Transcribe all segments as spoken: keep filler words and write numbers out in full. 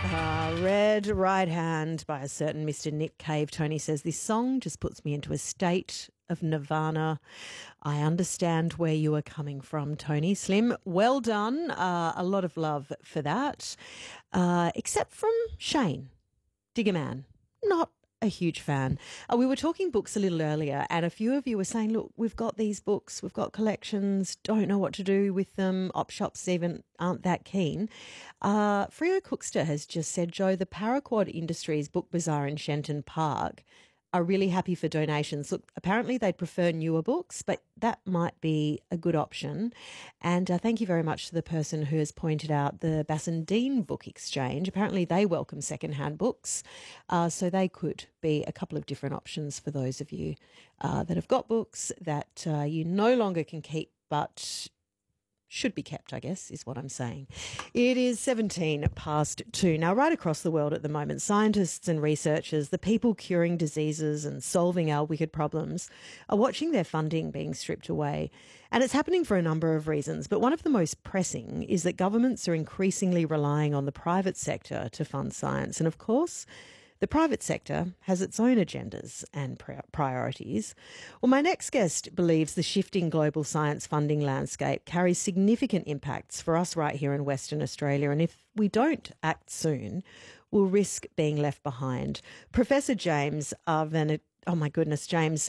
Uh, Red Right Hand by a certain Mister Nick Cave. Tony says, this song just puts me into a state of nirvana. I understand where you are coming from, Tony. Slim, well done. Uh, a lot of love for that. Uh, except from Shane, Digger Man. Not a huge fan. Uh, we were talking books a little earlier, and a few of you were saying, look, we've got these books, we've got collections, don't know what to do with them. Op shops even aren't that keen. Uh, Freo Cookster has just said, Joe, the Paraquad Industries Book Bazaar in Shenton Park are really happy for donations. Look, apparently they'd prefer newer books, but that might be a good option. And uh, thank you very much to the person who has pointed out the Bassendean Book Exchange. Apparently they welcome second-hand books, uh, so they could be a couple of different options for those of you uh, that have got books that uh, you no longer can keep but should be kept, I guess, is what I'm saying. It is seventeen past two. Now, right across the world at the moment, scientists and researchers, the people curing diseases and solving our wicked problems, are watching their funding being stripped away. And it's happening for a number of reasons. But one of the most pressing is that governments are increasingly relying on the private sector to fund science. And of course, the private sector has its own agendas and priorities. Well, my next guest believes the shifting global science funding landscape carries significant impacts for us right here in Western Australia. And if we don't act soon, we'll risk being left behind. Professor James Arvanit, oh my goodness, James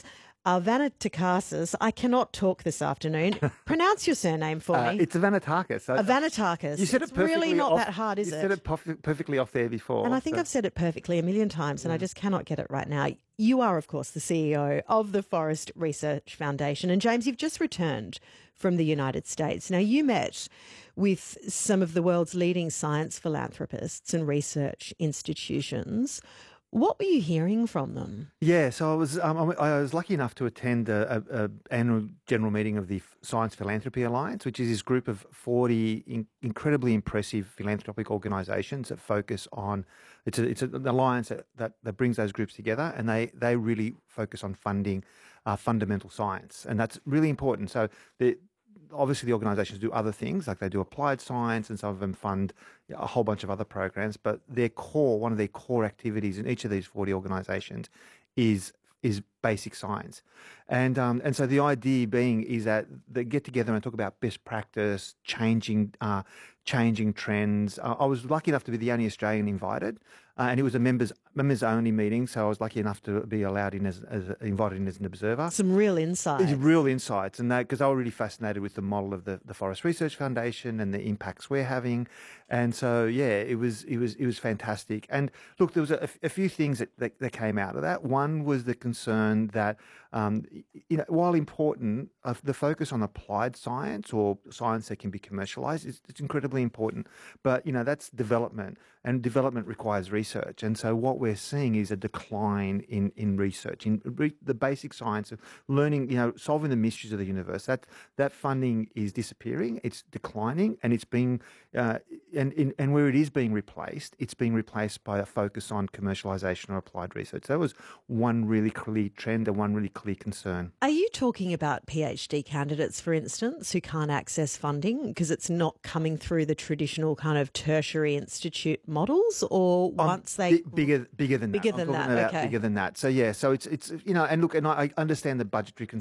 Avanitakis, I cannot talk this afternoon. Pronounce your surname for uh, me. It's Avanitakis. Avanitakis. You said it it's perfectly really not off, that hard, is you it? You said it perf- perfectly off there before. And I think so. I've said it perfectly a million times, and yeah. I just cannot get it right now. You are, of course, the C E O of the Forest Research Foundation. And James, you've just returned from the United States. Now, you met with some of the world's leading science philanthropists and research institutions. What were you hearing from them? Yeah, so I was um, I was lucky enough to attend a, a, a annual general meeting of the Science Philanthropy Alliance, which is this group of forty in, incredibly impressive philanthropic organisations that focus on. It's a, it's an alliance that, that, that brings those groups together, and they, they really focus on funding uh, fundamental science, and that's really important. So the Obviously, the organisations do other things, like they do applied science, and some of them fund a whole bunch of other programs. But their core, one of their core activities in each of these forty organisations is is basic science. And um, and so the idea being is that they get together and talk about best practice, changing uh, changing trends. Uh, I was lucky enough to be the only Australian invited, uh, and it was a members members only meeting. So I was lucky enough to be allowed in as, as invited in as an observer. Some real insights. It's real insights, and that because I was really fascinated with the model of the, the Forest Research Foundation and the impacts we're having. And so yeah, it was it was it was fantastic. And look, there was a, a few things that, that that came out of that. One was the concern that um, you know, while important, uh, the focus on applied science or science that can be commercialized is it's incredibly important. But you know, that's development, and development requires research. And so what we're seeing is a decline in in research, in re- the basic science of learning, you know, solving the mysteries of the universe. That that funding is disappearing. It's declining, and it's being uh, and in, and where it is being replaced, it's being replaced by a focus on commercialization or applied research. That was one really clear trend and one really clear concern. Are you talking about PhD candidates, for instance, who can't access funding because it's not coming through the traditional kind of tertiary institute models, or Um, once they b- bigger bigger than bigger that. than I'm that, talking about okay. bigger than that. So yeah, so it's it's you know, and look, and I, I understand the budgetary